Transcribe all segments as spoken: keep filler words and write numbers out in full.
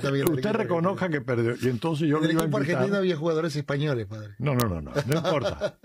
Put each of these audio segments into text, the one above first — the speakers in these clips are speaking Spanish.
Está bien, usted reconozca que perdió. Y entonces yo en le el iba a equipo invitar. argentino había jugadores españoles, padre. No, no, no, no, no importa.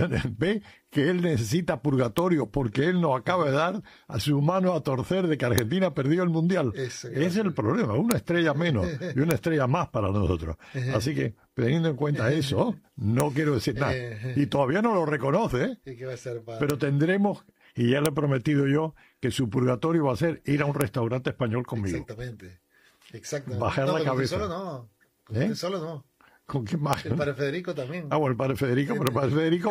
Ve que él necesita purgatorio porque él nos acaba de dar a su mano a torcer de que Argentina perdió el Mundial. Eso, Ese es el problema, una estrella menos y una estrella más para nosotros. Así que, teniendo en cuenta eso, no quiero decir nada. Y todavía no lo reconoce, ¿eh? ¿Y qué va a ser, padre? Pero tendremos, y ya le he prometido yo, que su purgatorio va a ser ir a un restaurante español conmigo. Exactamente. Exactamente. Bajar no, la pero con cabeza. usted solo no. Con ¿Eh? usted solo no. ¿Con qué más? El padre Federico también. Ah, bueno, el padre Federico, pero el padre Federico,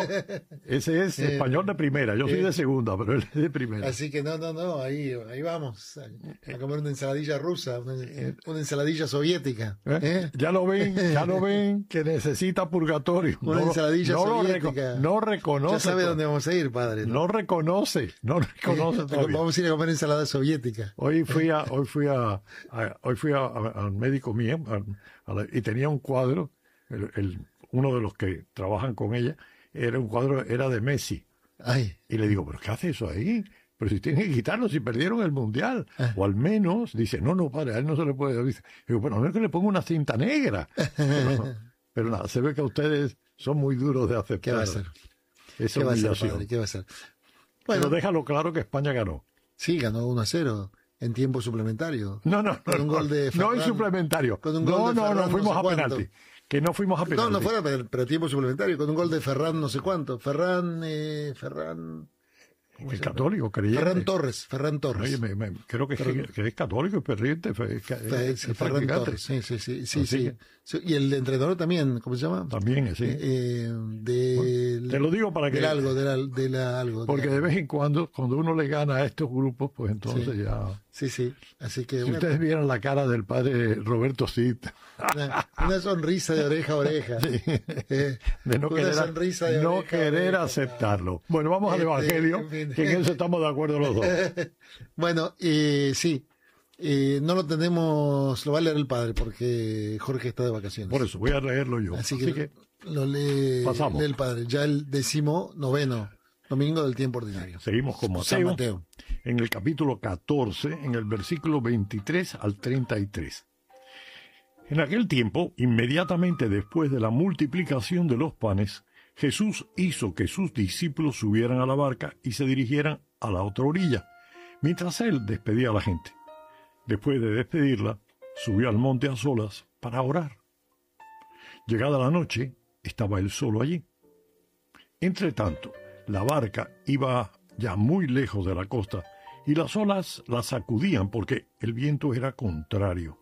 ese es español de primera, yo soy de segunda, pero él es de primera. Así que no, no, no, ahí, ahí vamos, a, a comer una ensaladilla rusa, una, una ensaladilla soviética. ¿Eh? ¿Eh? Ya lo ven, ya lo ven, que necesita purgatorio. Una no, ensaladilla no soviética. Lo reco- no reconoce. Ya sabe to- dónde vamos a ir, padre. No reconoce, no reconoce todavía. Vamos a ir a comer ensalada soviética. Hoy fui a, hoy fui a, a- hoy fui a- a- al médico mío a- a la- y tenía un cuadro, el, el- uno de los que trabajan con ella, era un cuadro, era de Messi. Ay, Y le digo, ¿pero qué hace eso ahí? Pero si tienen que quitarlo, si perdieron el Mundial. Ah. O al menos, dice, no, no, padre, a él no se le puede. Dice, digo, bueno, a menos que le ponga una cinta negra. Pero, pero nada, se ve que ustedes son muy duros de aceptar ¿qué va a hacer? esa ¿Qué va a hacer, humillación. padre? ¿Qué va a hacer? Pero Bueno, déjalo claro que España ganó. sí, ganó uno a cero en tiempo suplementario. No, no, Con no, un no, gol de no Ferran. es suplementario. Con un no, gol de no, Ferran, no, no fuimos sé a cuánto. penalti. Que no fuimos a penalti. No, no fuera, pero, pero tiempo suplementario, con un gol de Ferran no sé cuánto. Ferran, eh, Ferran... El católico, creyente. Ferran Torres, Ferran Torres. Oye, me, me- creo que, Ferran- es, que es católico, es perriente. fe- es, Fe- es- sí, es Ferran practicante. Torres, sí, sí, sí, sí, Así sí. que- Sí, y el entrenador también, ¿cómo se llama? También, sí. Eh, eh, del- Te lo digo para que... del algo, del, al- de la algo. Porque de de algo. vez en cuando, cuando uno le gana a estos grupos, pues entonces Sí. ya... Sí, sí, así que Si una, ustedes vieran la cara del padre Roberto Cid, una, una sonrisa de oreja a oreja. Eh, de no una querer, sonrisa de no oreja a querer oreja. aceptarlo. Bueno, vamos al Este, Evangelio, en fin. que en eso estamos de acuerdo los dos. Bueno, eh, sí, eh, no lo tenemos, lo va a leer el padre porque Jorge está de vacaciones. Por eso, voy a leerlo yo. Así Así, que, que, lo lee, pasamos. lee el padre. Ya el décimo noveno domingo del tiempo ordinario. seguimos con San Mateo, Mateo. en el capítulo catorce, en el versículo veintitrés al treinta y tres. En aquel tiempo, inmediatamente después de la multiplicación de los panes, Jesús hizo que sus discípulos subieran a la barca y se dirigieran a la otra orilla, mientras él despedía a la gente. Después de despedirla, subió al monte a solas para orar. Llegada la noche, estaba él solo allí. Entretanto, la barca iba ya muy lejos de la costa y las olas la sacudían porque el viento era contrario.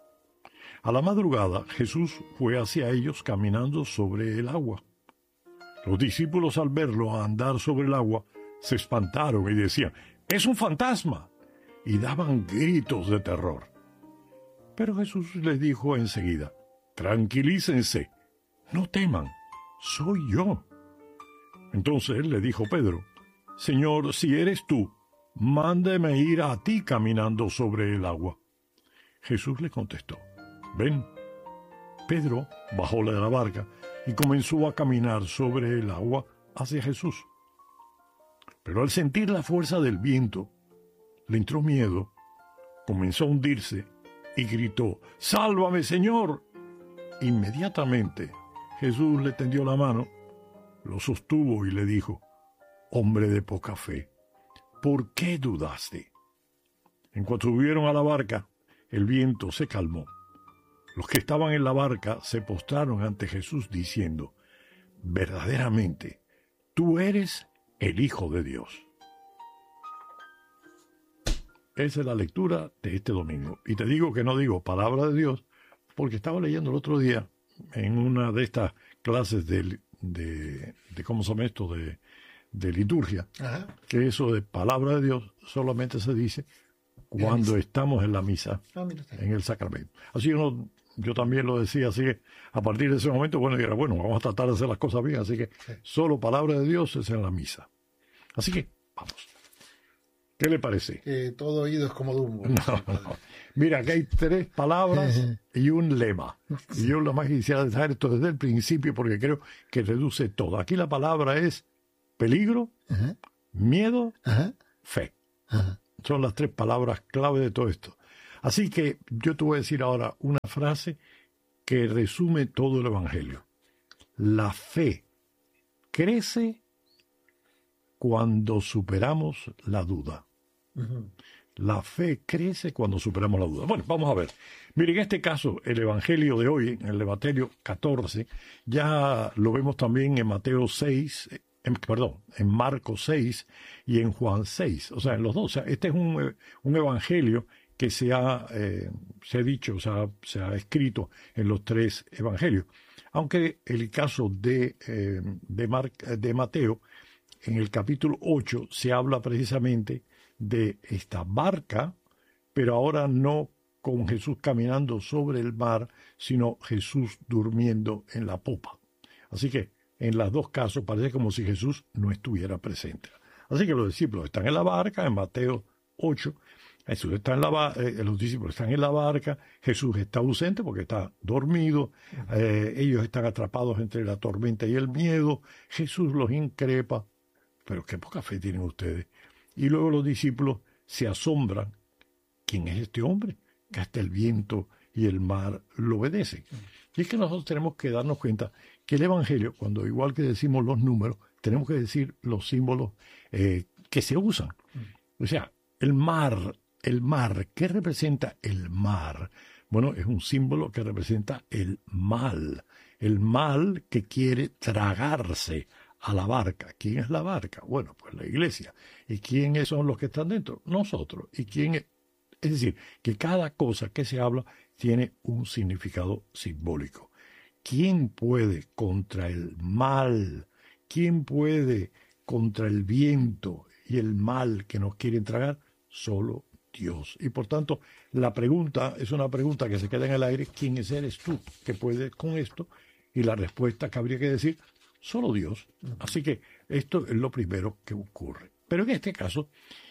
A la madrugada, Jesús fue hacia ellos caminando sobre el agua. Los discípulos, al verlo andar sobre el agua, se espantaron y decían, ¡es un fantasma! Y daban gritos de terror. Pero Jesús les dijo enseguida, tranquilícense, no teman, soy yo. Entonces le dijo Pedro, Señor, si eres tú, mándeme ir a ti caminando sobre el agua. Jesús le contestó, ven. Pedro bajó de la barca y comenzó a caminar sobre el agua hacia Jesús. Pero al sentir la fuerza del viento, le entró miedo, comenzó a hundirse y gritó, ¡sálvame, Señor! Inmediatamente Jesús le tendió la mano, lo sostuvo y le dijo, hombre de poca fe, ¿por qué dudaste? En cuanto subieron a la barca, el viento se calmó. Los que estaban en la barca se postraron ante Jesús diciendo, verdaderamente, tú eres el Hijo de Dios. Esa es la lectura de este domingo. Y te digo que no digo palabra de Dios, porque estaba leyendo el otro día en una de estas clases de, de, de ¿cómo se llama esto? De, de liturgia, Ajá. que eso de palabra de Dios solamente se dice cuando estamos en la misa, Ah, mira usted. en el sacramento. Así yo, yo también lo decía, así que a partir de ese momento, bueno, y era bueno, vamos a tratar de hacer las cosas bien, así que Sí. solo palabra de Dios es en la misa. Así que, vamos. ¿Qué le parece? Que todo oído es como Dumbo. No, no. Mira, aquí hay tres palabras y un lema. Y yo lo más quisiera dejar esto desde el principio porque creo que reduce todo. Aquí la palabra es peligro, Ajá, miedo, ajá, fe. ajá. Son las tres palabras clave de todo esto. Así que yo te voy a decir ahora una frase que resume todo el Evangelio. La fe crece cuando superamos la duda. Uh-huh. La fe crece cuando superamos la duda. Bueno, vamos a ver. Miren, en este caso, el Evangelio de hoy, en el Evangelio catorce, ya lo vemos también en Mateo seis, en, perdón, en Marcos seis y en Juan seis. O sea, en los dos. O sea, este es un, un Evangelio que se ha, eh, se ha dicho, o sea, se ha escrito en los tres Evangelios. Aunque el caso de, eh, de, Mar, de Mateo, en el capítulo ocho, se habla precisamente de esta barca, pero ahora no con Jesús caminando sobre el mar, sino Jesús durmiendo en la popa. Así que en los dos casos parece como si Jesús no estuviera presente. Así que los discípulos están en la barca, en Mateo ocho, Jesús está en la barca, eh, los discípulos están en la barca, Jesús está ausente porque está dormido, eh, ellos están atrapados entre la tormenta y el miedo, Jesús los increpa, pero qué poca fe tienen ustedes. Y luego los discípulos se asombran. ¿Quién es este hombre? Que hasta el viento y el mar lo obedecen. Y es que nosotros tenemos que darnos cuenta que el Evangelio, cuando igual que decimos los números, tenemos que decir los símbolos eh, que se usan. O sea, el mar, el mar, ¿qué representa el mar? Bueno, es un símbolo que representa el mal. El mal que quiere tragarse a la barca. ¿Quién es la barca? Bueno, pues la iglesia. ¿Y quiénes son los que están dentro? Nosotros. ¿Y quién es? Es decir, que cada cosa que se habla tiene un significado simbólico. ¿Quién puede contra el mal? ¿Quién puede contra el viento y el mal que nos quieren tragar? Solo Dios. Y por tanto, la pregunta es una pregunta que se queda en el aire. ¿Quién eres tú que puedes con esto? Y la respuesta que habría que decir, solo Dios. Así que esto es lo primero que ocurre. Pero en este caso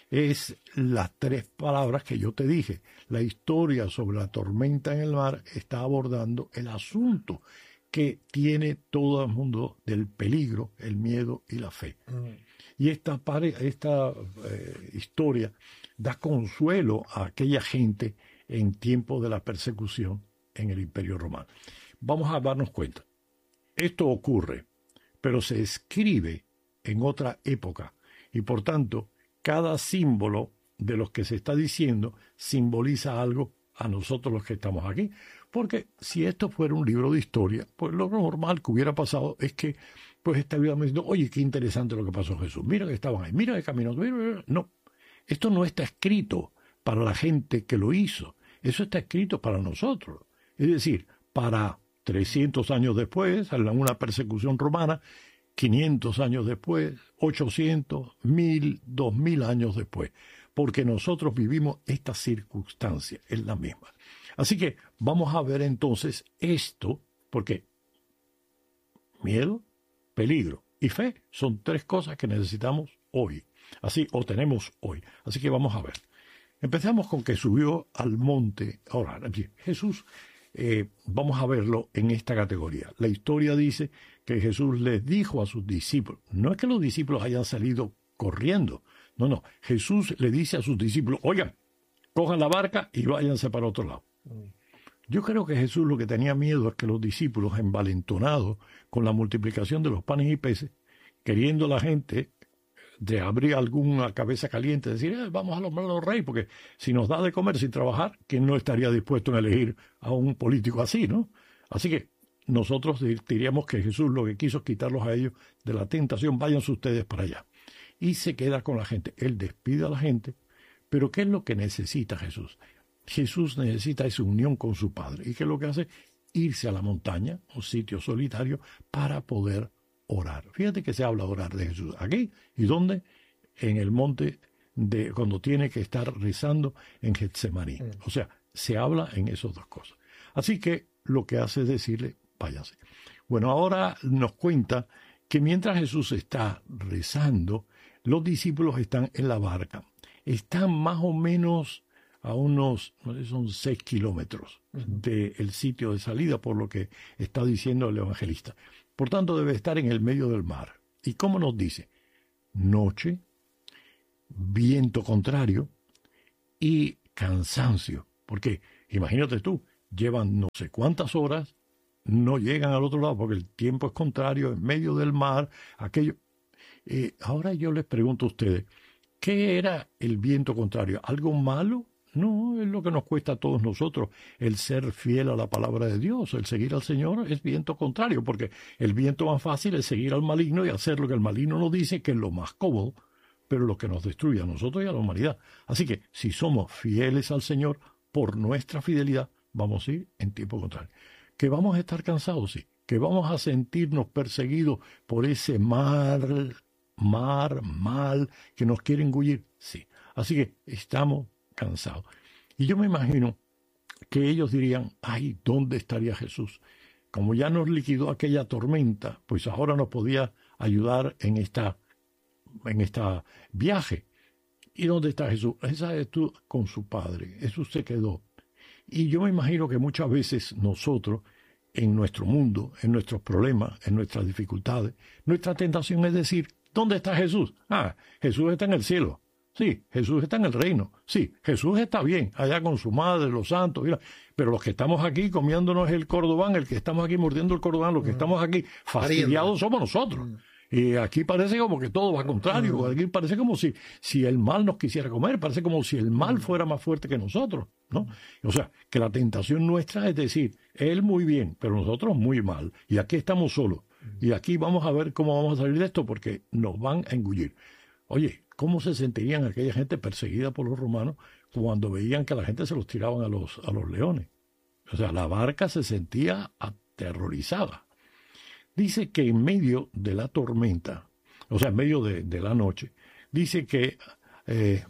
es las tres palabras que yo te dije. La historia sobre la tormenta en el mar está abordando el asunto que tiene todo el mundo del peligro, el miedo y la fe. Mm. Y esta, esta eh, historia da consuelo a aquella gente en tiempos de la persecución en el Imperio Romano. Vamos a darnos cuenta. Esto ocurre, pero se escribe en otra época y por tanto cada símbolo de los que se está diciendo simboliza algo a nosotros los que estamos aquí. Porque si esto fuera un libro de historia, pues lo normal que hubiera pasado es que pues estaríamos diciendo, oye, qué interesante lo que pasó a Jesús, mira que estaban ahí, mira que caminó. No, esto no está escrito para la gente que lo hizo, eso está escrito para nosotros. Es decir, para trescientos años después, en una persecución romana, quinientos años después, ochocientos, mil, dos mil años después, porque nosotros vivimos esta circunstancia, es la misma. Así que vamos a ver entonces esto, porque miedo, peligro y fe son tres cosas que necesitamos hoy, así o tenemos hoy. Así que vamos a ver. Empezamos con que subió al monte. Ahora, Jesús, eh, vamos a verlo en esta categoría. La historia dice que Jesús les dijo a sus discípulos, no es que los discípulos hayan salido corriendo, no, no, Jesús le dice a sus discípulos, oigan, cojan la barca y váyanse para otro lado. Yo creo que Jesús lo que tenía miedo es que los discípulos, envalentonados con la multiplicación de los panes y peces, queriendo la gente de abrir alguna cabeza caliente, decir, eh, vamos a los malos reyes, porque si nos da de comer sin trabajar, ¿quién no estaría dispuesto a elegir a un político así, no? Así que nosotros diríamos que Jesús lo que quiso es quitarlos a ellos de la tentación, váyanse ustedes para allá. Y se queda con la gente. Él despide a la gente, pero ¿qué es lo que necesita Jesús? Jesús necesita esa unión con su Padre. ¿Y qué es lo que hace? Irse a la montaña, un sitio solitario, para poder orar. Fíjate que se habla de orar de Jesús. ¿Aquí? ¿Y dónde? En el monte, de cuando tiene que estar rezando en Getsemaní. Mm. O sea, se habla en esas dos cosas. Así que lo que hace es decirle, váyase. Bueno, ahora nos cuenta que mientras Jesús está rezando, los discípulos están en la barca. Están más o menos a unos, no sé, son seis kilómetros del sitio de salida, por lo que está diciendo el evangelista. Por tanto, debe estar en el medio del mar. ¿Y cómo nos dice? Noche, viento contrario y cansancio. Porque imagínate tú, llevan no sé cuántas horas, no llegan al otro lado porque el tiempo es contrario, en medio del mar, aquello. Eh, ahora yo les pregunto a ustedes, ¿qué era el viento contrario? ¿Algo malo? No, es lo que nos cuesta a todos nosotros, el ser fiel a la palabra de Dios, el seguir al Señor es viento contrario, porque el viento más fácil es seguir al maligno y hacer lo que el maligno nos dice, que es lo más cómodo, pero lo que nos destruye a nosotros y a la humanidad. Así que si somos fieles al Señor, por nuestra fidelidad, vamos a ir en tiempo contrario. ¿Que vamos a estar cansados? Sí. ¿Que vamos a sentirnos perseguidos por ese mar, mar, mal, que nos quiere engullir? Sí. Así que estamos cansados. Y yo me imagino que ellos dirían, ay, ¿dónde estaría Jesús? Como ya nos liquidó aquella tormenta, pues ahora nos podía ayudar en esta, en esta viaje. ¿Y dónde está Jesús? Esa es tú con su Padre. Jesús se quedó. Y yo me imagino que muchas veces nosotros, en nuestro mundo, en nuestros problemas, en nuestras dificultades, nuestra tentación es decir, ¿dónde está Jesús? Ah, Jesús está en el cielo. Sí, Jesús está en el reino. Sí, Jesús está bien, allá con su madre, los santos. Mira. Pero los que estamos aquí comiéndonos el cordobán, el que estamos aquí mordiendo el cordobán, los que estamos aquí fastidiados somos nosotros. Y aquí parece como que todo va contrario. Aquí parece como si, si el mal nos quisiera comer. Parece como si el mal fuera más fuerte que nosotros, ¿no? O sea, que la tentación nuestra es decir, él muy bien, pero nosotros muy mal. Y aquí estamos solos. Y aquí vamos a ver cómo vamos a salir de esto porque nos van a engullir. Oye, ¿cómo se sentirían aquella gente perseguida por los romanos cuando veían que a la gente se los tiraban a los, a los leones? O sea, la barca se sentía aterrorizada. Dice que en medio de la tormenta, o sea, en medio de, de la noche, dice que eh,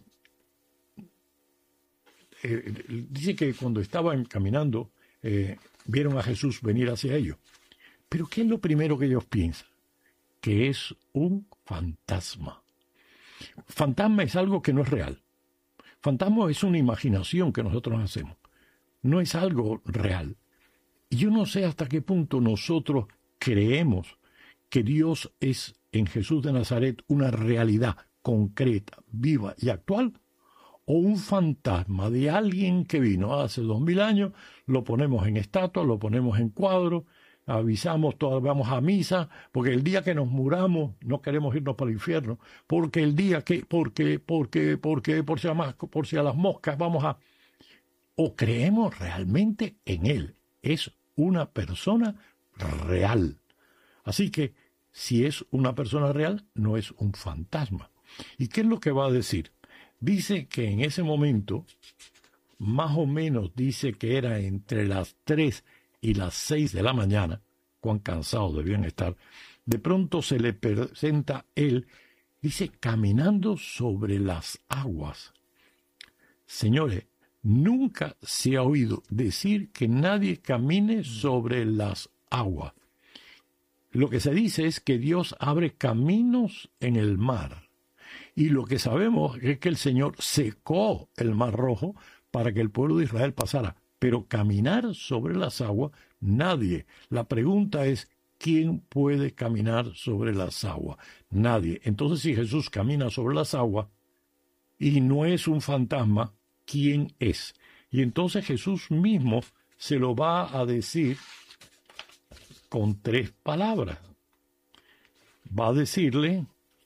eh, dice que cuando estaban caminando eh, vieron a Jesús venir hacia ellos. Pero ¿qué es lo primero que ellos piensan? Que es un fantasma. Fantasma es algo que no es real. Fantasma es una imaginación que nosotros hacemos. No es algo real. Y yo no sé hasta qué punto nosotros creemos que Dios es en Jesús de Nazaret una realidad concreta, viva y actual, o un fantasma de alguien que vino hace dos mil años, lo ponemos en estatua, lo ponemos en cuadro, avisamos, todos vamos a misa, porque el día que nos muramos no queremos irnos para el infierno, porque el día que, porque, porque, porque, por si a, más, por si a las moscas vamos a... O creemos realmente en Él, es una persona real. Así que, si es una persona real, no es un fantasma. ¿Y qué es lo que va a decir? Dice que en ese momento, más o menos dice que era entre las tres y las seis de la mañana, cuán cansados debían estar, de pronto se le presenta él, dice, caminando sobre las aguas. Señores, nunca se ha oído decir que nadie camine sobre las aguas. Lo que se dice es que Dios abre caminos en el mar. Y lo que sabemos es que el Señor secó el Mar Rojo para que el pueblo de Israel pasara. Pero caminar sobre las aguas, nadie. La pregunta es, ¿quién puede caminar sobre las aguas? Nadie. Entonces, si Jesús camina sobre las aguas y no es un fantasma, ¿quién es? Y entonces Jesús mismo se lo va a decir con tres palabras. Va a decirle,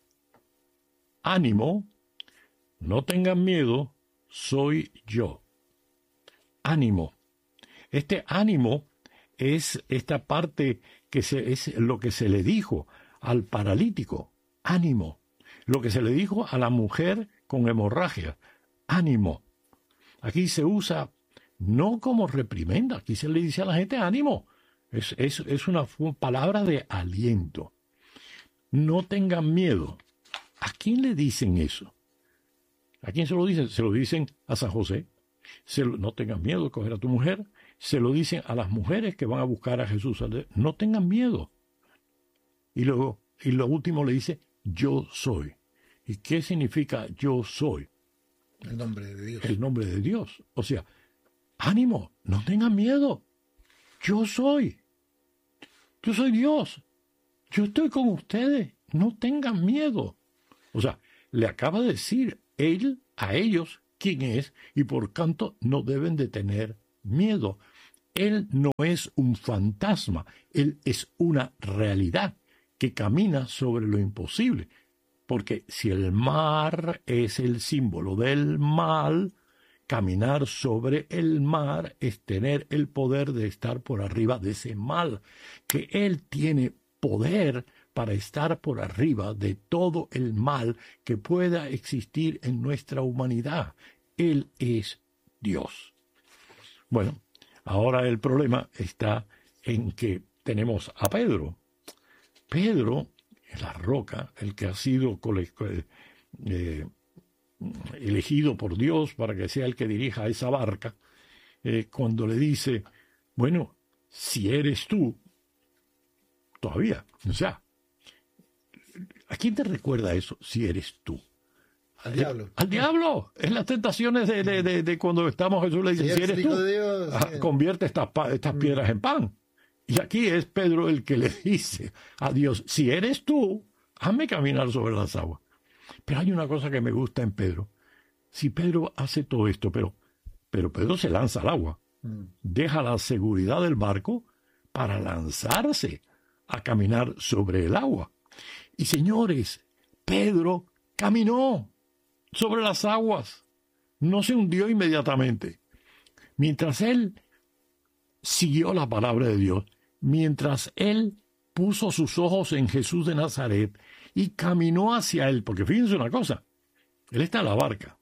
ánimo, no tengan miedo, soy yo. Ánimo. Este ánimo es esta parte que se, es lo que se le dijo al paralítico. Ánimo. Lo que se le dijo a la mujer con hemorragia. Ánimo. Aquí se usa no como reprimenda. Aquí se le dice a la gente ánimo. Es, es, es una palabra de aliento. No tengan miedo. ¿A quién le dicen eso? ¿A quién se lo dicen? Se lo dicen a San José. Se lo, no tengas miedo de coger a tu mujer. Se lo dicen a las mujeres que van a buscar a Jesús. No tengan miedo. Y luego, y lo último le dice, yo soy. ¿Y qué significa yo soy? El nombre de Dios. El nombre de Dios. O sea, ánimo, no tengan miedo. Yo soy. Yo soy Dios. Yo estoy con ustedes. No tengan miedo. O sea, le acaba de decir él a ellos quién es y por tanto no deben de tener miedo. Él no es un fantasma, Él es una realidad que camina sobre lo imposible. Porque si el mar es el símbolo del mal, caminar sobre el mar es tener el poder de estar por arriba de ese mal, que Él tiene poder para estar por arriba de todo el mal que pueda existir en nuestra humanidad. Él es Dios. Bueno, ahora el problema está en que tenemos a Pedro. Pedro es la roca, el que ha sido eh, elegido por Dios para que sea el que dirija esa barca, eh, cuando le dice, bueno, si eres tú, todavía, o sea, ¿a quién te recuerda eso? Si eres tú. Al diablo. Al diablo. Es las tentaciones de, de, de, de cuando estamos, Jesús le dice, si, si eres tú, de Dios, sí. convierte estas, estas piedras en pan. Y aquí es Pedro el que le dice a Dios, si eres tú, hazme caminar sobre las aguas. Pero hay una cosa que me gusta en Pedro. Si Pedro hace todo esto, pero, pero Pedro se lanza al agua, mm. deja la seguridad del barco para lanzarse a caminar sobre el agua. Y señores, Pedro caminó sobre las aguas, no se hundió inmediatamente. Mientras él siguió la palabra de Dios, mientras él puso sus ojos en Jesús de Nazaret y caminó hacia él, porque fíjense una cosa, él está en la barca,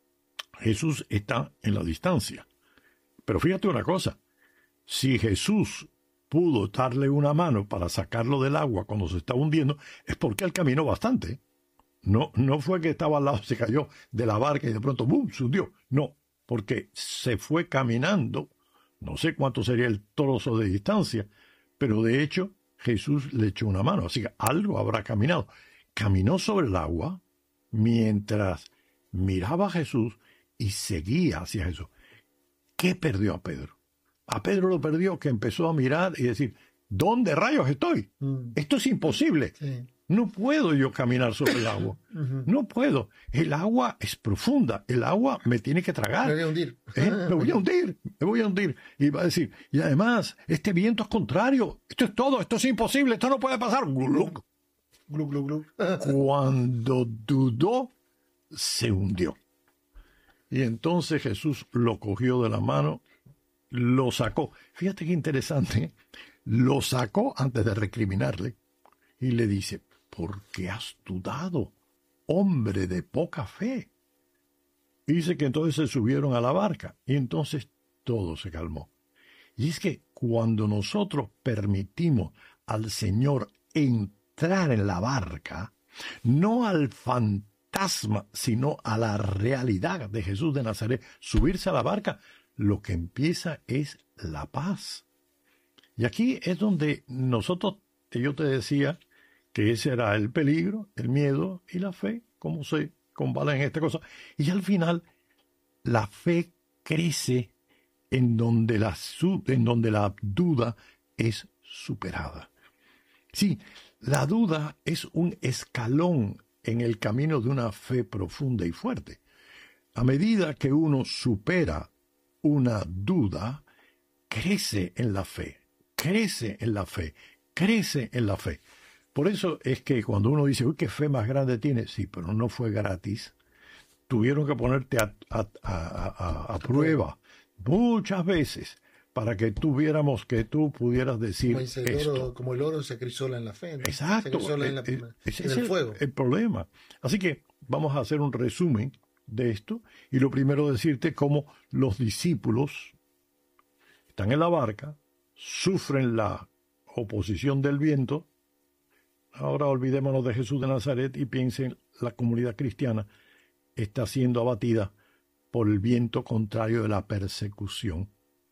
Jesús está en la distancia. Pero fíjate una cosa, si Jesús pudo darle una mano para sacarlo del agua cuando se estaba hundiendo, es porque él caminó bastante. No, no fue que estaba al lado, se cayó de la barca y de pronto ¡bum!, se hundió. No, porque se fue caminando, no sé cuánto sería el trozo de distancia, pero de hecho Jesús le echó una mano, así que algo habrá caminado. Caminó sobre el agua mientras miraba a Jesús y seguía hacia Jesús. ¿Qué perdió a Pedro? A Pedro lo perdió que empezó a mirar y decir, ¿dónde rayos estoy? Mm. Esto es imposible. Sí. No puedo yo caminar sobre el agua. Uh-huh. No puedo. El agua es profunda. El agua me tiene que tragar. Me voy a hundir. ¿Eh? Me voy a hundir. Me voy a hundir. Y va a decir, y además, este viento es contrario. Esto es todo. Esto es imposible. Esto no puede pasar. Glug, glug, glug, glug. Cuando dudó, se hundió. Y entonces Jesús lo cogió de la mano, lo sacó. Fíjate qué interesante. Lo sacó antes de recriminarle y le dice, ¿por qué has dudado, hombre de poca fe? Y dice que entonces se subieron a la barca y entonces todo se calmó. Y es que cuando nosotros permitimos al Señor entrar en la barca, no al fantasma, sino a la realidad de Jesús de Nazaret, subirse a la barca, lo que empieza es la paz. Y aquí es donde nosotros, yo te decía, que ese era el peligro, el miedo y la fe, cómo se combalen en esta cosa. Y al final, la fe crece en donde la, en donde la duda es superada. Sí, la duda es un escalón en el camino de una fe profunda y fuerte. A medida que uno supera una duda, crece en la fe, crece en la fe, crece en la fe. Por eso es que cuando uno dice, uy, qué fe más grande tiene, sí, pero no fue gratis. Tuvieron que ponerte a, a, a, a, a prueba muchas veces para que tuviéramos, que tú pudieras decir como dice el esto. Oro, como el oro se crisola en la fe, ¿no? Exacto. Se crisola en, la, Ese en es el el fuego. El problema. Así que vamos a hacer un resumen de esto. Y lo primero decirte cómo los discípulos están en la barca, sufren la oposición del viento. Ahora olvidémonos de Jesús de Nazaret y piensen, la comunidad cristiana está siendo abatida por el viento contrario de la persecución.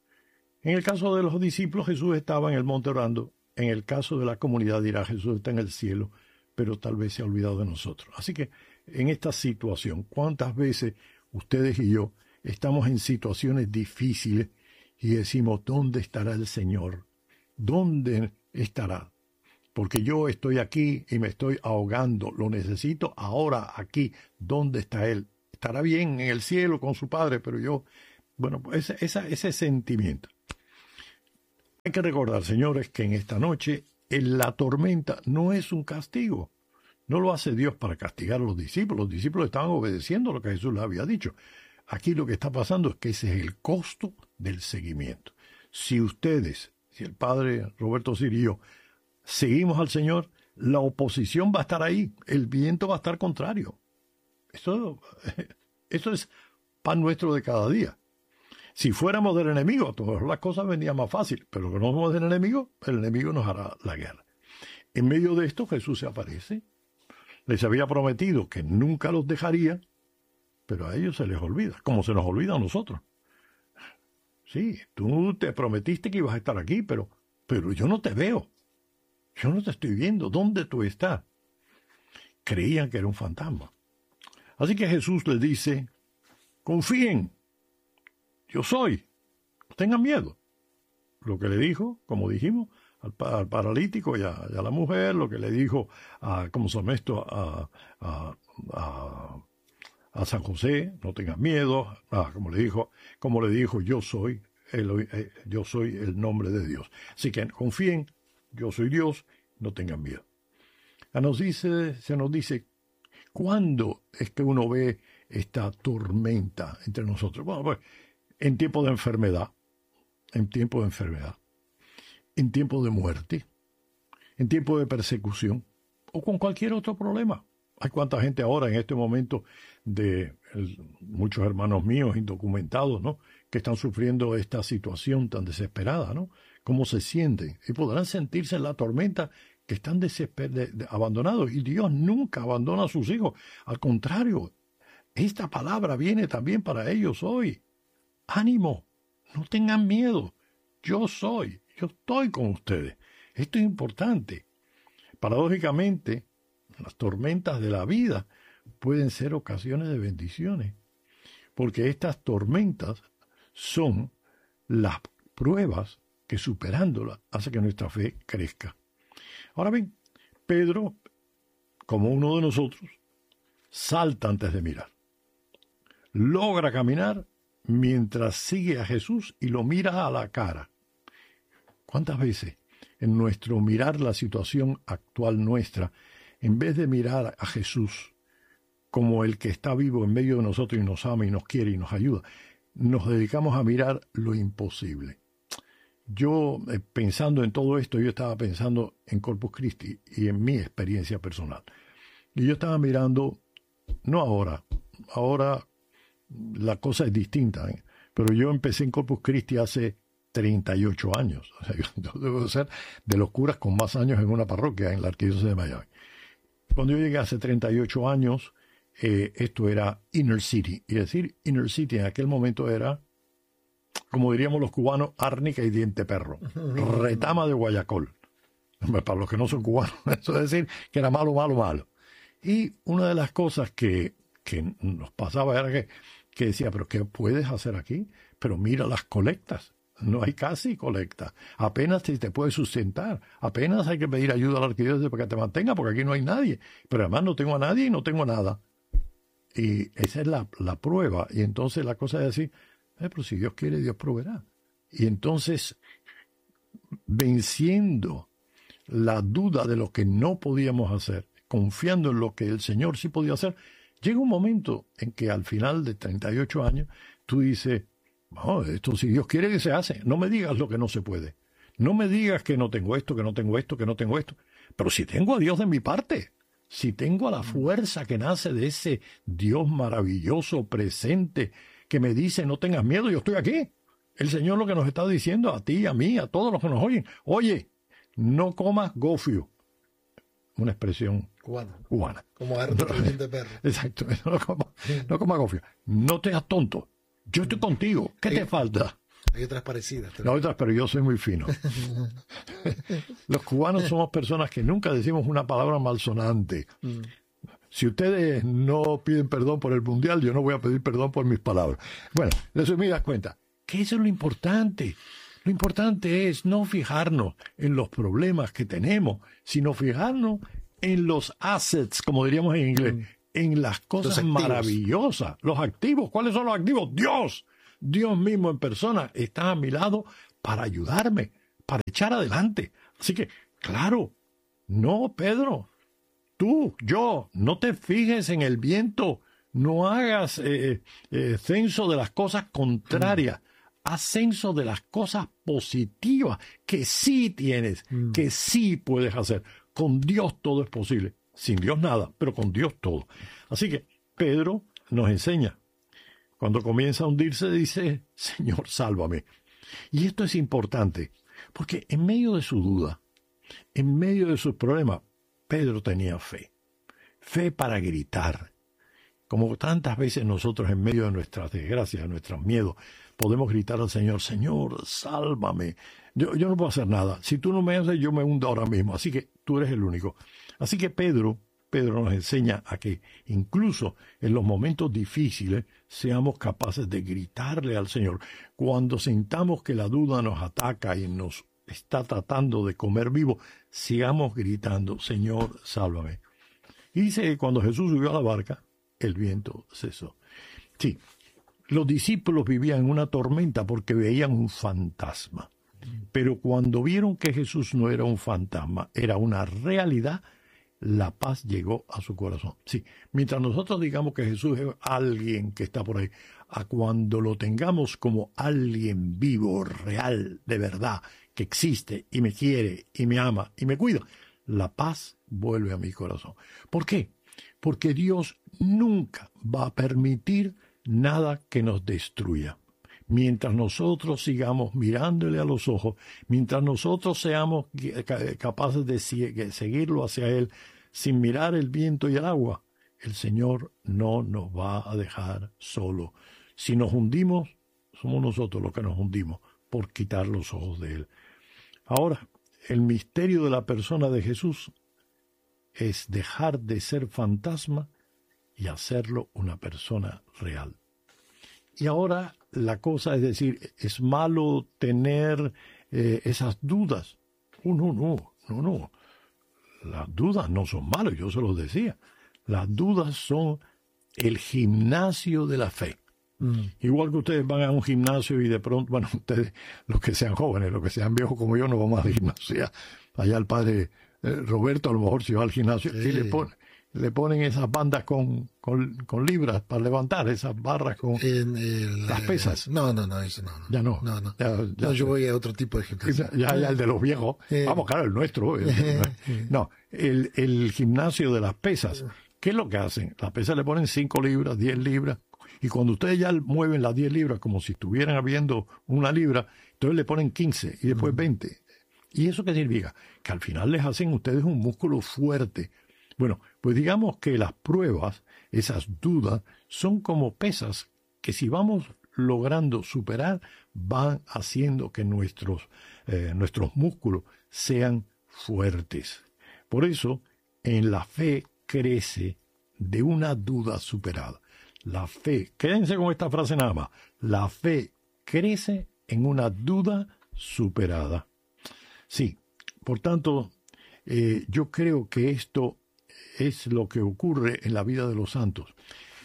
En el caso de los discípulos, Jesús estaba en el monte orando. En el caso de la comunidad dirá, Jesús está en el cielo, pero tal vez se ha olvidado de nosotros. Así que en esta situación, ¿cuántas veces ustedes y yo estamos en situaciones difíciles y decimos, ¿dónde estará el Señor? ¿Dónde estará? Porque yo estoy aquí y me estoy ahogando, lo necesito ahora aquí. ¿Dónde está Él? estará bien en el cielo con su padre, pero yo, bueno, ese, esa, ese sentimiento. Hay que recordar, señores, que en esta noche en la tormenta no es un castigo. No lo hace Dios para castigar a los discípulos. Los discípulos estaban obedeciendo lo que Jesús les había dicho. Aquí lo que está pasando es que ese es el costo del seguimiento. Si ustedes, si el padre Roberto Siri y yo seguimos al Señor, la oposición va a estar ahí, el viento va a estar contrario. Esto, esto es pan nuestro de cada día. Si fuéramos del enemigo, todas las cosas vendrían más fácil, pero que no somos del enemigo, el enemigo nos hará la guerra. En medio de esto Jesús se aparece. Les había prometido que nunca los dejaría, pero a ellos se les olvida, como se nos olvida a nosotros. Sí, tú te prometiste que ibas a estar aquí, pero, pero yo no te veo. Yo no te estoy viendo. ¿Dónde tú estás? Creían que era un fantasma. Así que Jesús les dice, confíen, yo soy, no tengan miedo. Lo que le dijo, como dijimos, al, al paralítico y a, y a la mujer, lo que le dijo a, ¿cómo se llama esto? A, a, a, a San José, no tengas miedo, ah, como le dijo, como le dijo, yo soy, el, eh, yo soy el nombre de Dios. Así que confíen, yo soy Dios, no tengan miedo. Nos dice, se nos dice, ¿cuándo es que uno ve esta tormenta entre nosotros? Bueno, pues, en tiempo de enfermedad, en tiempo de enfermedad, en tiempo de muerte, en tiempo de persecución, o con cualquier otro problema. Hay cuánta gente ahora en este momento de el, muchos hermanos míos indocumentados, ¿no?, que están sufriendo esta situación tan desesperada, ¿no? ¿Cómo se sienten? Y podrán sentirse en la tormenta que están desesper- de, de, abandonados. Y Dios nunca abandona a sus hijos. Al contrario, esta palabra viene también para ellos hoy. Ánimo, no tengan miedo. Yo soy, yo estoy con ustedes. Esto es importante. Paradójicamente, las tormentas de la vida pueden ser ocasiones de bendiciones, porque estas tormentas son las pruebas que superándolas hace que nuestra fe crezca. Ahora bien, Pedro, como uno de nosotros, salta antes de mirar. Logra caminar mientras sigue a Jesús y lo mira a la cara. ¿Cuántas veces en nuestro mirar la situación actual nuestra, en vez de mirar a Jesús como el que está vivo en medio de nosotros y nos ama y nos quiere y nos ayuda, nos dedicamos a mirar lo imposible? Yo, eh, pensando en todo esto, yo estaba pensando en Corpus Christi y en mi experiencia personal. Y yo estaba mirando, no ahora, ahora la cosa es distinta, ¿eh? Pero yo empecé en Corpus Christi hace treinta y ocho años. O sea, yo, yo debo ser de los curas con más años en una parroquia en la Arquidiócesis de Miami. Cuando yo llegué hace treinta y ocho años, eh, esto era Inner City. Y decir Inner City en aquel momento era, como diríamos los cubanos, árnica y diente perro. Retama de Guayacol. Para los que no son cubanos, eso es decir, que era malo, malo, malo. Y una de las cosas que, que nos pasaba era que, que decía, pero ¿qué puedes hacer aquí? Pero mira las colectas. No hay casi colecta. Apenas te, te puedes sustentar. Apenas hay que pedir ayuda a la arquidiócesis para que te mantenga, porque aquí no hay nadie. Pero además no tengo a nadie y no tengo nada. Y esa es la, la prueba. Y entonces la cosa es decir, eh, pero si Dios quiere, Dios proveerá. Y entonces, venciendo la duda de lo que no podíamos hacer, confiando en lo que el Señor sí podía hacer, llega un momento en que al final de treinta y ocho años, tú dices, no, esto si Dios quiere que se hace. No me digas lo que no se puede. No me digas que no tengo esto, que no tengo esto, que no tengo esto. Pero si tengo a Dios de mi parte, si tengo a la fuerza que nace de ese Dios maravilloso, presente, que me dice, no tengas miedo, yo estoy aquí. El Señor lo que nos está diciendo a ti, a mí, a todos los que nos oyen, oye, no comas gofio. Una expresión cubana. cubana. Como harto de perro. Exacto, no comas no coma gofio. No te hagas tonto. Yo estoy contigo. ¿Qué hay, te falta? Hay otras parecidas. No, otras, pero yo soy muy fino. Los cubanos somos personas que nunca decimos una palabra malsonante. Mm. Si ustedes no piden perdón por el mundial, yo no voy a pedir perdón por mis palabras. Bueno, de eso me das cuenta. Que eso es lo importante. Lo importante es no fijarnos en los problemas que tenemos, sino fijarnos en los assets, como diríamos en inglés, mm. en las cosas maravillosas. Los activos, ¿cuáles son los activos? Dios. Dios mismo en persona está a mi lado para ayudarme, para echar adelante. Así que, claro, no, Pedro, tú, yo, no te fijes en el viento, no hagas eh, eh, censo de las cosas contrarias, mm. haz censo de las cosas positivas que sí tienes, mm. que sí puedes hacer. Con Dios todo es posible, sin Dios nada, pero con Dios todo. Así que Pedro nos enseña. Cuando comienza a hundirse dice, Señor, sálvame. Y esto es importante, porque en medio de su duda, en medio de sus problemas, Pedro tenía fe. Fe para gritar. Como tantas veces nosotros en medio de nuestras desgracias, de nuestros miedos, podemos gritar al Señor, Señor, sálvame. Yo, yo no puedo hacer nada. Si tú no me haces, yo me hundo ahora mismo. Así que tú eres el único. Así que Pedro, Pedro nos enseña a que incluso en los momentos difíciles seamos capaces de gritarle al Señor. Cuando sintamos que la duda nos ataca y nos está tratando de comer vivo, sigamos gritando, Señor, sálvame. Y dice que cuando Jesús subió a la barca, el viento cesó. Sí, los discípulos vivían en una tormenta porque veían un fantasma. Pero cuando vieron que Jesús no era un fantasma, era una realidad, la paz llegó a su corazón. Sí, mientras nosotros digamos que Jesús es alguien que está por ahí, a cuando lo tengamos como alguien vivo, real, de verdad, que existe y me quiere y me ama y me cuida, la paz vuelve a mi corazón. ¿Por qué? Porque Dios nunca va a permitir nada que nos destruya. Mientras nosotros sigamos mirándole a los ojos, mientras nosotros seamos capaces de seguirlo hacia Él sin mirar el viento y el agua, el Señor no nos va a dejar solo. Si nos hundimos, somos nosotros los que nos hundimos por quitar los ojos de Él. Ahora, el misterio de la persona de Jesús es dejar de ser fantasma y hacerlo una persona real. Y ahora la cosa es decir, es malo tener eh, esas dudas. Oh, no, no, no, no. Las dudas no son malas, yo se los decía. Las dudas son el gimnasio de la fe. Mm. Igual que ustedes van a un gimnasio y de pronto, bueno, ustedes, los que sean jóvenes, los que sean viejos como yo, no vamos al gimnasio. Allá el padre eh, Roberto a lo mejor si va al gimnasio sí. y le pone... Le ponen esas bandas con, con, con libras para levantar, esas barras con en el, las pesas. No, no, no, eso no. no. Ya no. No, no. Ya, ya, no yo voy a otro tipo de gimnasio. Ya, ya el de los viejos. Eh. Vamos, claro, el nuestro. El, no, el, el gimnasio de las pesas. ¿Qué es lo que hacen? Las pesas le ponen cinco libras, diez libras. Y cuando ustedes ya mueven las diez libras como si estuvieran habiendo una libra, entonces le ponen quince y después veinte. ¿Y eso qué significa? Que al final les hacen ustedes un músculo fuerte. Bueno, pues digamos que las pruebas, esas dudas, son como pesas que si vamos logrando superar, van haciendo que nuestros, eh, nuestros músculos sean fuertes. Por eso, en la fe crece de una duda superada. La fe, quédense con esta frase nada más, la fe crece en una duda superada. Sí, por tanto, eh, yo creo que esto es lo que ocurre en la vida de los santos.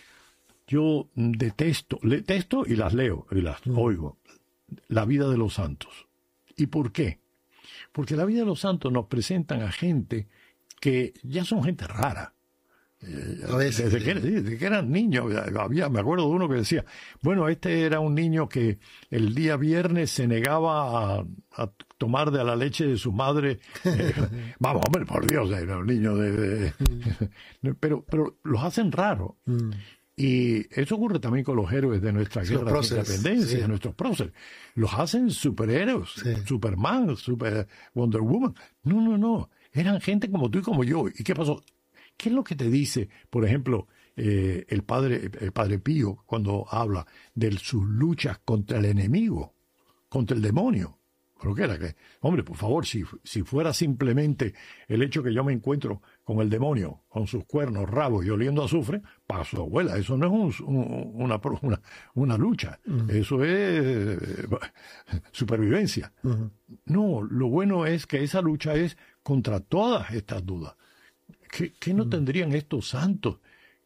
Yo detesto, detesto y las leo y las mm. oigo, la vida de los santos. ¿Y por qué? Porque la vida de los santos nos presentan a gente que ya son gente rara. Eh, veces, desde, que, desde que eran niños, había, me acuerdo de uno que decía, bueno, este era un niño que el día viernes se negaba a, a tomar de la leche de su madre. Eh, vamos, hombre, por Dios, era un niño de... de pero, pero los hacen raros. Mm. Y eso ocurre también con los héroes de nuestra sí, guerra de independencia, sí. de nuestros próceres. Los hacen superhéroes, sí. Superman, super Wonder Woman. No, no, no. Eran gente como tú y como yo. ¿Y qué pasó? ¿Qué es lo que te dice, por ejemplo, eh, el padre el padre Pío cuando habla de sus luchas contra el enemigo, contra el demonio? ¿Pero qué era? Que, hombre, por favor, si, si fuera simplemente el hecho que yo me encuentro con el demonio, con sus cuernos, rabos y oliendo azufre, para su abuela, eso no es un, un, una, una, una lucha, uh-huh. Eso es eh, supervivencia. Uh-huh. No, lo bueno es que esa lucha es contra todas estas dudas. ¿Qué, qué no tendrían estos santos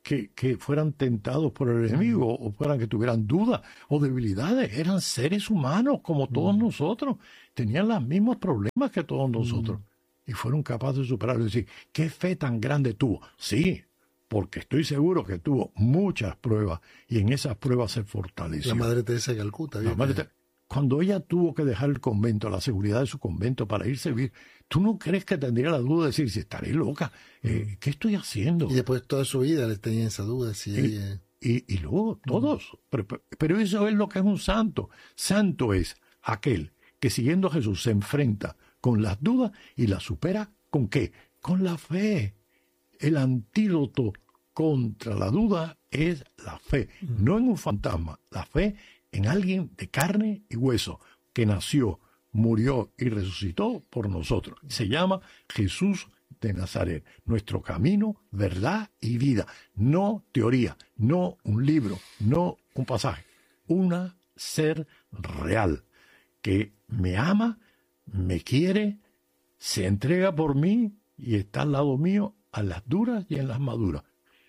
que, que fueran tentados por el enemigo, o fueran que tuvieran dudas o debilidades. Eran seres humanos como todos mm. nosotros. Tenían los mismos problemas que todos nosotros. Mm. Y fueron capaces de superarlo. Y decir, ¿qué fe tan grande tuvo? Sí, porque estoy seguro que tuvo muchas pruebas, y en esas pruebas se fortaleció. La Madre Teresa de Calcuta. La Madre Teresa. Cuando ella tuvo que dejar el convento, la seguridad de su convento para irse a vivir, ¿tú no crees que tendría la duda de decir, si estaré loca, eh, ¿qué estoy haciendo? Y después toda su vida les tenía esa duda. Si y, ella... y, y luego todos. Pero, pero eso es lo que es un santo. Santo es aquel que siguiendo a Jesús se enfrenta con las dudas y las supera ¿con qué? Con la fe. El antídoto contra la duda es la fe. Mm. No en un fantasma, la fe en alguien de carne y hueso, que nació, murió y resucitó por nosotros. Se llama Jesús de Nazaret, nuestro camino, verdad y vida. No teoría, no un libro, no un pasaje. Un ser real que me ama, me quiere, se entrega por mí y está al lado mío a las duras y en las maduras.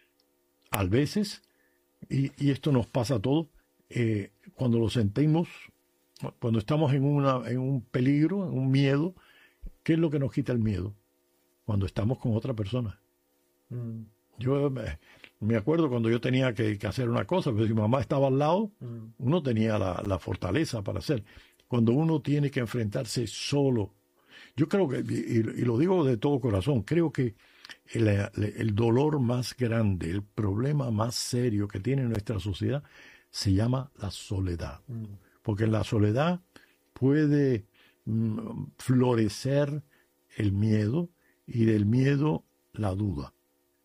A veces, y, y esto nos pasa a todos, eh, cuando lo sentimos, cuando estamos en, una, en un peligro, en un miedo, ¿qué es lo que nos quita el miedo? Cuando estamos con otra persona. Mm. Yo me, me acuerdo cuando yo tenía que, que hacer una cosa, pero si mi mamá estaba al lado, mm. uno tenía la, la fortaleza para hacer. Cuando uno tiene que enfrentarse solo, yo creo que, y, y lo digo de todo corazón, creo que el, el dolor más grande, el problema más serio que tiene nuestra sociedad se llama la soledad. Mm. Porque en la soledad puede mm, florecer el miedo, y del miedo la duda.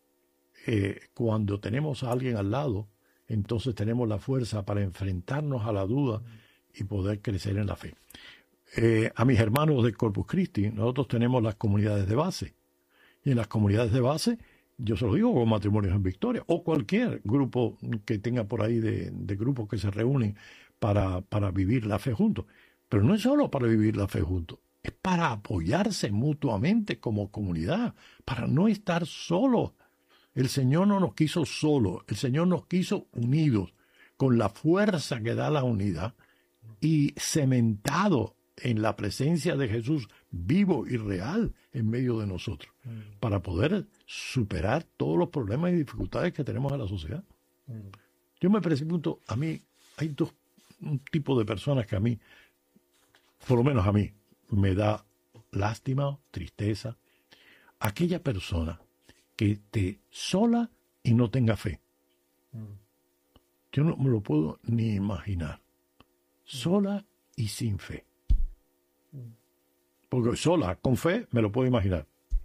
Eh, cuando tenemos a alguien al lado, entonces tenemos la fuerza para enfrentarnos a la duda y poder crecer en la fe. Eh, a mis hermanos de Corpus Christi, nosotros tenemos las comunidades de base. Y en las comunidades de base, yo se lo digo con Matrimonios en Victoria, o cualquier grupo que tenga por ahí de, de grupos que se reúnen para, para vivir la fe juntos. Pero no es solo para vivir la fe juntos, es para apoyarse mutuamente como comunidad, para no estar solos. El Señor no nos quiso solos, el Señor nos quiso unidos, con la fuerza que da la unidad, y cementado en la presencia de Jesús vivo y real en medio de nosotros, mm. para poder superar todos los problemas y dificultades que tenemos en la sociedad. Mm. Yo me pregunto, a mí, hay dos un tipo de personas que a mí, por lo menos a mí, me da lástima, tristeza. Aquella persona que esté sola y no tenga fe. Mm. Yo no me lo puedo ni imaginar. Sola y sin fe. Porque sola, con fe, me lo puedo imaginar.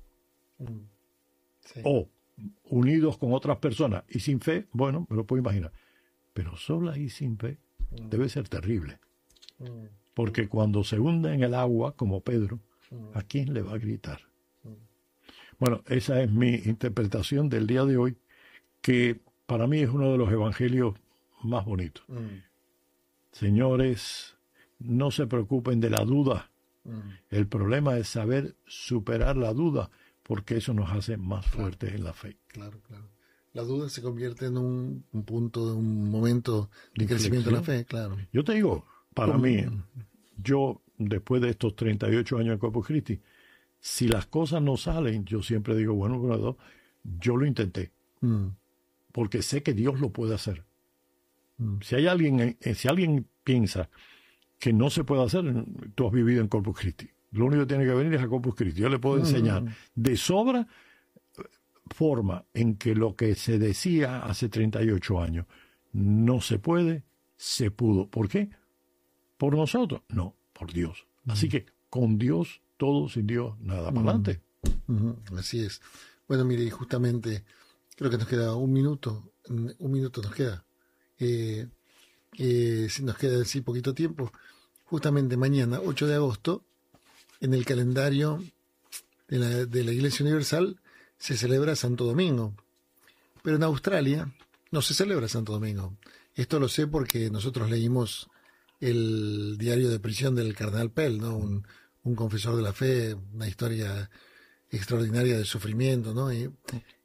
Sí. O unidos con otras personas y sin fe, bueno, me lo puedo imaginar. Pero sola y sin fe mm. debe ser terrible. Mm. Porque cuando se hunde en el agua, como Pedro, mm. ¿a quién le va a gritar? Mm. Bueno, esa es mi interpretación del día de hoy, que para mí es uno de los evangelios más bonitos. Mm. Señores, no se preocupen de la duda. Mm. El problema es saber superar la duda, porque eso nos hace más claro, fuertes en la fe. Claro, claro. La duda se convierte en un, un punto, de un momento de crecimiento de la fe, claro. Yo te digo, para ¿Cómo? mí, yo después de estos treinta y ocho años en Corpus Christi, si las cosas no salen, yo siempre digo, bueno, bueno yo lo intenté, mm. porque sé que Dios lo puede hacer. Mm. Si hay alguien, si alguien piensa que no se puede hacer, tú has vivido en Corpus Christi. Lo único que tiene que venir es a Corpus Christi. Yo le puedo enseñar mm. de sobra forma en que lo que se decía hace treinta y ocho años no se puede, se pudo. ¿Por qué? ¿Por nosotros? No, por Dios. Mm. Así que con Dios todo, sin Dios nada. Mm. Para adelante. Mm-hmm. Así es. Bueno, mire, justamente creo que nos queda un minuto. Un minuto nos queda. Eh, eh, si nos queda así poquito tiempo. Justamente mañana, ocho de agosto, en el calendario de la, de la Iglesia Universal se celebra Santo Domingo. Pero en Australia no se celebra Santo Domingo. Esto lo sé porque nosotros leímos el diario de prisión del cardenal Pell, ¿no? Un, un confesor de la fe, una historia extraordinaria de sufrimiento, ¿no? Y, y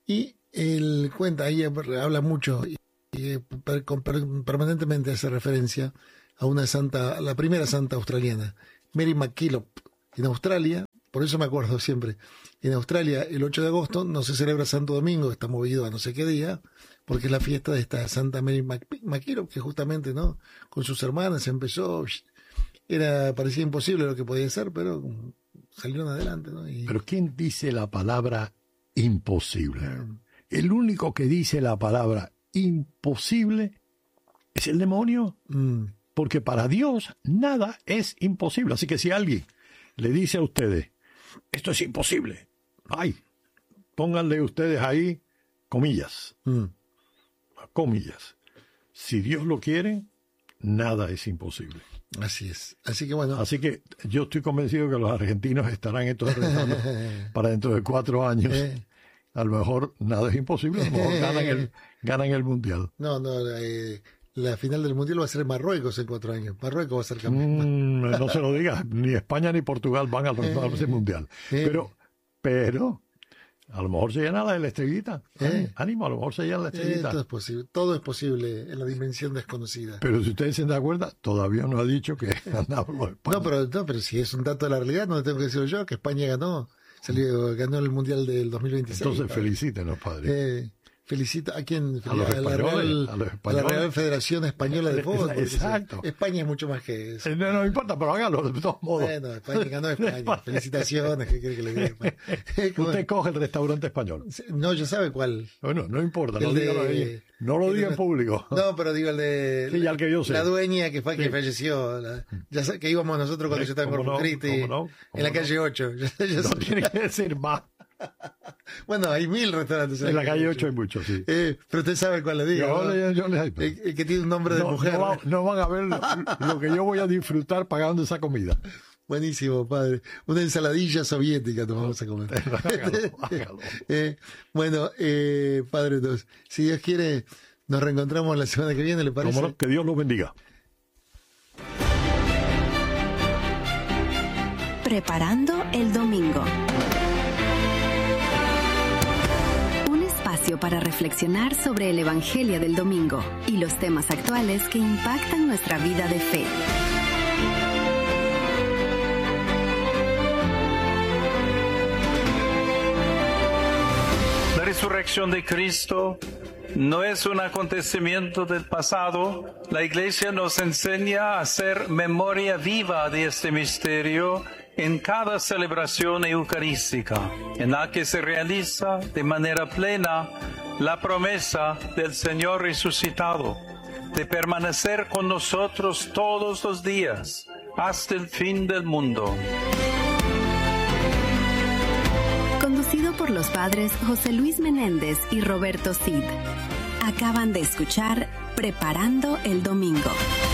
él cuenta, ahí habla mucho y, y per, per, permanentemente hace referencia a una santa, a la primera santa australiana, Mary MacKillop, en Australia. Por eso me acuerdo siempre. En Australia, el ocho de agosto no se celebra Santo Domingo, está movido a no sé qué día, porque es la fiesta de esta Santa Mary MacKillop, que justamente, ¿no?, con sus hermanas empezó, era, parecía imposible lo que podía ser, pero salieron adelante, ¿no? Y... Pero ¿quién dice la palabra imposible? Mm. El único que dice la palabra imposible es el demonio, mm. porque para Dios nada es imposible. Así que si alguien le dice a ustedes, esto es imposible, ay, pónganle ustedes ahí comillas, mm. comillas. Si Dios lo quiere, nada es imposible. Así es. Así que bueno. Así que yo estoy convencido que los argentinos estarán entonces rezando para dentro de cuatro años. Eh. A lo mejor nada es imposible, a lo mejor ganan el, ganan el Mundial. No, no, eh, la final del Mundial va a ser Marruecos en cuatro años. Marruecos va a ser campeón. Mm, no se lo digas, ni España ni Portugal van al eh. Mundial. Eh. Pero, pero, a lo mejor se llena la de la estrellita. Eh. Ánimo, a lo mejor se llena la estrellita. Eh, todo es posible, todo es posible en la dimensión desconocida. Pero si ustedes se dan cuenta, todavía no ha dicho que ganamos los España. No, pero, no, pero si es un dato de la realidad, no tengo que decirlo yo, que España ganó. Salió, ganó el Mundial del dos mil veintiséis. Entonces padre. Felicítenos, padre. Eh, felicita a quién, a, los a, la Real, a, los a la Real Federación Española de Fútbol. Exacto. España es mucho más que eso. No, no importa, pero hágalo de todos modos. Bueno, España ganó España. España. Felicitaciones, ¿qué quiere que le diga? Usted coge el restaurante español. No, yo sabe cuál. Bueno, no importa, no, dígalo ahí. No lo diga en público. No, pero digo el de sí, ya el que yo sé. La dueña que fue sí. que falleció. La, ya sé, que íbamos nosotros cuando yo estaba en Corpus Christi, no, no, en la calle ocho. Yo, yo no tiene que decir más. Bueno, hay mil restaurantes. En la calle ocho hay muchos, sí. Eh, pero usted sabe cuál le digo. Yo, ¿no? yo, yo le, el, el que tiene un nombre de no, mujer. No, va, no van a ver lo, lo que yo voy a disfrutar pagando esa comida. Buenísimo, padre. Una ensaladilla soviética nos vamos a comer. Hágalo, hágalo. eh, bueno, eh, padre, entonces, si Dios quiere, nos reencontramos la semana que viene, ¿le parece? Como no, que Dios los bendiga. Preparando el domingo. Un espacio para reflexionar sobre el Evangelio del domingo y los temas actuales que impactan nuestra vida de fe. La resurrección de Cristo no es un acontecimiento del pasado. La Iglesia nos enseña a hacer memoria viva de este misterio en cada celebración eucarística, en la que se realiza de manera plena la promesa del Señor resucitado, de permanecer con nosotros todos los días, hasta el fin del mundo. Conducido por los padres José Luis Menéndez y Roberto Cid. Acaban de escuchar Preparando el Domingo.